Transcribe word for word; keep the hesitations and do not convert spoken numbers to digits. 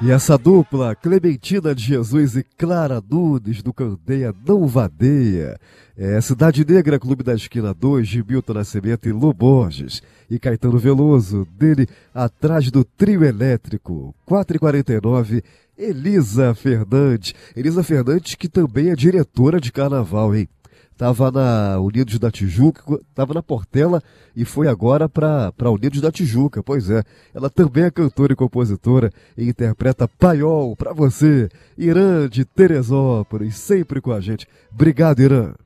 E essa dupla, Clementina de Jesus e Clara Nunes, do Candeia Não Vadeia. É Cidade Negra, Clube da Esquina dois, de Milton Nascimento e Lô Borges. E Caetano Veloso, dele Atrás do Trio Elétrico, quatro e quarenta e nove, Elisa Fernandes. Elisa Fernandes, que também é diretora de carnaval, hein? Tava na Unidos da Tijuca, tava na Portela e foi agora para para Unidos da Tijuca. Pois é, ela também é cantora e compositora e interpreta Paiol para você. Irã de Teresópolis, sempre com a gente. Obrigado, Irã.